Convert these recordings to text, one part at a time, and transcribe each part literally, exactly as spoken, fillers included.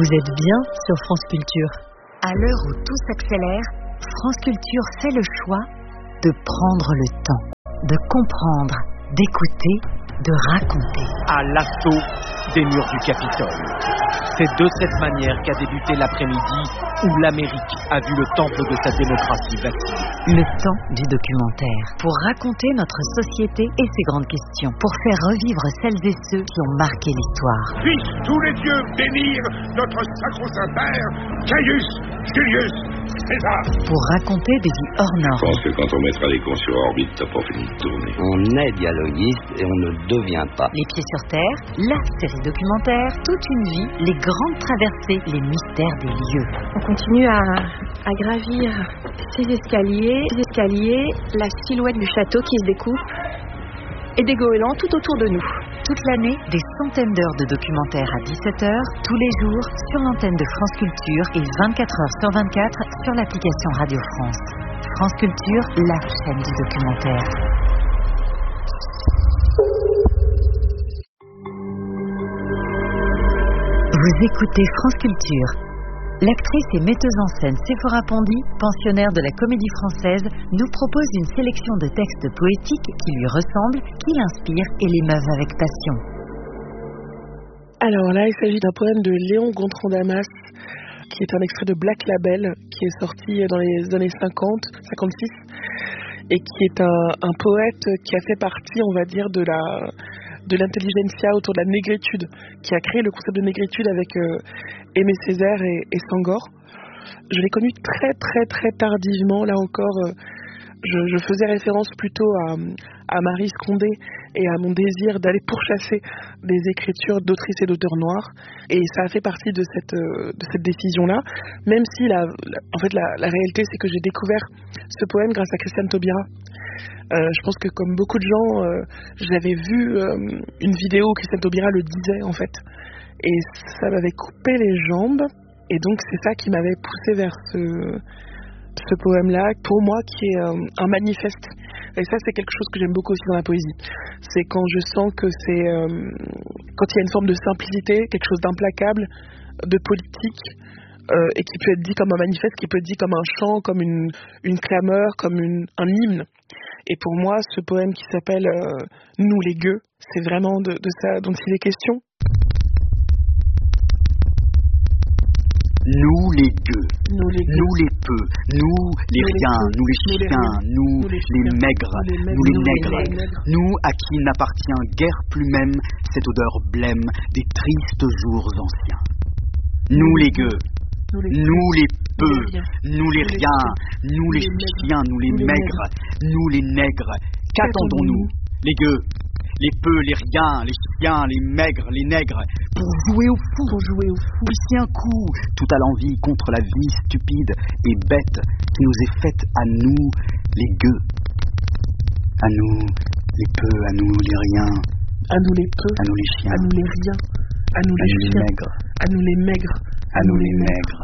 Vous êtes bien sur France Culture. À l'heure où tout s'accélère, France Culture fait le choix de prendre le temps, de comprendre, d'écouter, de raconter. À l'assaut des murs du Capitole. C'est de cette manière qu'a débuté l'après-midi où l'Amérique a vu le temple de sa démocratie vaciller. Le temps du documentaire. Pour raconter notre société et ses grandes questions. Pour faire revivre celles et ceux qui ont marqué l'histoire. Puissent tous les dieux bénir notre sacro-saint père, Caius Julius César. Pour raconter des vies hors normes. Je pense que quand on mettra les cons sur orbite, t'as pas fini de tourner. On est dialoguiste et on ne devient pas. Les pieds sur terre, la série documentaire, toute une vie, les grandes traversées, les mystères des lieux. On continue à, à gravir ces escaliers, ces escaliers, la silhouette du château qui se découpe et des goélands tout autour de nous. Toute l'année, des centaines d'heures de documentaires à dix-sept heures, tous les jours, sur l'antenne de France Culture et vingt-quatre heures sur vingt-quatre sur l'application Radio France. France Culture, la chaîne du documentaire. Vous écoutez France Culture. L'actrice et metteuse en scène Séphora Pondy, pensionnaire de la Comédie Française, nous propose une sélection de textes poétiques qui lui ressemblent, qui l'inspirent et l'émeuvent avec passion. Alors là, il s'agit d'un poème de Léon Gontran Damas, qui est un extrait de Black Label, qui est sorti dans les années cinquante, cinquante-six, et qui est un, un poète qui a fait partie, on va dire, de la... de l'intelligentsia autour de la négritude, qui a créé le concept de négritude avec euh, Aimé Césaire et, et Senghor. Je l'ai connu très très très tardivement, là encore, euh, je, je faisais référence plutôt à, à Maryse Condé et à mon désir d'aller pourchasser des écritures d'autrices et d'auteurs noirs, et ça a fait partie de cette, euh, de cette décision-là, même si la, la, en fait la, la réalité c'est que j'ai découvert ce poème grâce à Christiane Taubira. Euh, je pense que comme beaucoup de gens, euh, j'avais vu euh, une vidéo où Christiane Taubira le disait en fait, et ça m'avait coupé les jambes, et donc c'est ça qui m'avait poussé vers ce, ce poème-là, pour moi qui est euh, un manifeste. Et ça c'est quelque chose que j'aime beaucoup aussi dans la poésie. C'est quand je sens que c'est euh, quand il y a une forme de simplicité, quelque chose d'implacable, de politique. Euh, et qui peut être dit comme un manifeste, qui peut être dit comme un chant, comme une, une clameur, comme une, un hymne. Et pour moi, ce poème qui s'appelle euh, « Nous les gueux », c'est vraiment de, de ça dont il est question. Nous les gueux, nous les, nous les peu, nous les nous riens, les nous les chiens, nous, nous les, les maigres, nous les nègres, nous à qui n'appartient guère plus même cette odeur blême des tristes jours anciens. Nous les gueux, nous les peu, nous les riens, nous les chiens, nous les maigres, nous les nègres, qu'attendons-nous, les gueux, les peu, les riens, les chiens, les maigres, les nègres, pour jouer au fou, pour jouer au fou, pisser un coup, tout à l'envie contre la vie stupide et bête qui nous est faite à nous, les gueux, à nous, les peu, à nous, les riens, à nous les peu, à nous les chiens, à nous les riens, à nous les, à nous les chiens, maigres, à nous les maigres, à nous les maigres.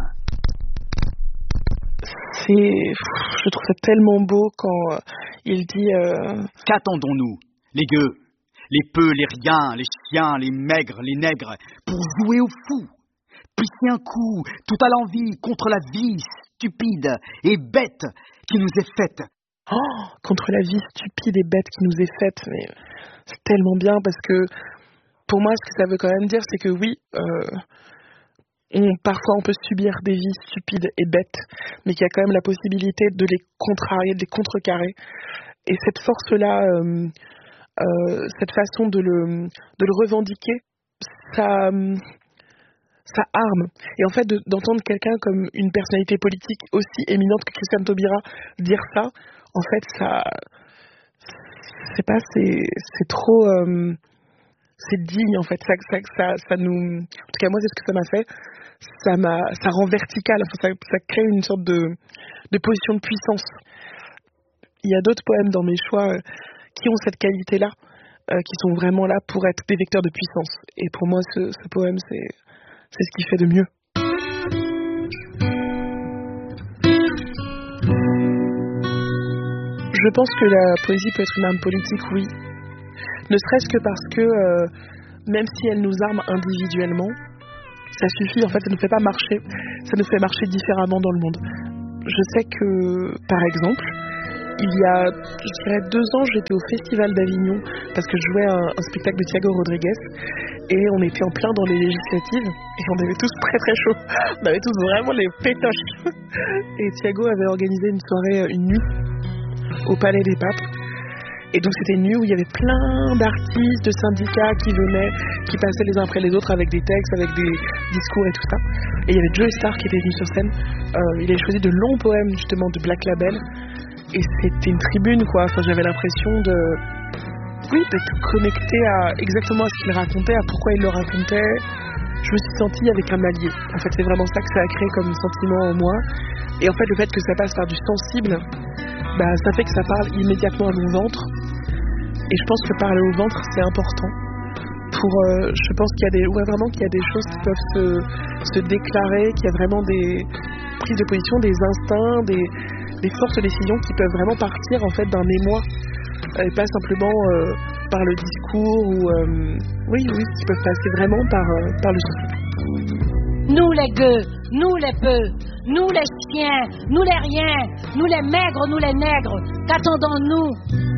C'est, je trouve ça tellement beau quand il dit euh... qu'attendons-nous, les gueux, les peu, les riens, les chiens, les maigres, les nègres, pour jouer au fou, pisser un coup, tout à l'envie contre la vie stupide et bête qui nous est faite. Oh, contre la vie stupide et bête qui nous est faite, mais c'est tellement bien parce que pour moi, ce que ça veut quand même dire, c'est que oui, euh, on, parfois on peut subir des vies stupides et bêtes, mais qu'il y a quand même la possibilité de les contrarier, de les contrecarrer. Et cette force-là, euh, euh, cette façon de le, de le revendiquer, ça, ça arme. Et en fait, de, d'entendre quelqu'un comme une personnalité politique aussi éminente que Christiane Taubira dire ça, en fait, ça, c'est pas, c'est, c'est trop... Euh, c'est digne en fait, ça, ça, ça, ça nous, en tout cas moi c'est ce que ça m'a fait, ça m'a, ça rend vertical, enfin, ça, ça crée une sorte de, de position de puissance. Il y a d'autres poèmes dans mes choix euh, qui ont cette qualité-là, euh, qui sont vraiment là pour être des vecteurs de puissance. Et pour moi ce, ce poème c'est, c'est ce qui fait de mieux. Je pense que la poésie peut être une arme politique, oui. Ne serait-ce que parce que, euh, même si elle nous arme individuellement, ça suffit, en fait, ça ne nous fait pas marcher, ça nous fait marcher différemment dans le monde. Je sais que, par exemple, il y a, je dirais, deux ans, j'étais au Festival d'Avignon parce que je jouais un, un spectacle de Thiago Rodriguez et on était en plein dans les législatives et on avait tous très très chaud. On avait tous vraiment les pétoches. Et Thiago avait organisé une soirée, une nuit au Palais des Papes. Et donc c'était une nuit où il y avait plein d'artistes, de syndicats qui venaient, qui passaient les uns après les autres avec des textes, avec des discours et tout ça. Et il y avait Joey Starr qui était venu sur scène. Euh, il avait choisi de longs poèmes justement de Black Label. Et c'était une tribune, quoi. Enfin, j'avais l'impression de, oui, d'être connecté à exactement à ce qu'il racontait, à pourquoi il le racontait. Je me suis sentie avec un allié. En fait, c'est vraiment ça que ça a créé comme sentiment en moi. Et en fait, le fait que ça passe par du sensible, bah, ça fait que ça parle immédiatement à mon ventre. Et je pense que parler au ventre, c'est important. Pour, euh, je pense qu'il y a des, ouais, vraiment qu'il y a des choses qui peuvent se, se déclarer, qu'il y a vraiment des prises de position, des instincts, des des fortes décisions qui peuvent vraiment partir en fait d'un émoi et pas simplement euh, par le discours ou euh, oui oui qui peuvent passer vraiment par euh, par le souffle. Nous les gueux, nous les peu, nous les chiens, nous les riens, nous les maigres, nous les nègres, qu'attendons-nous?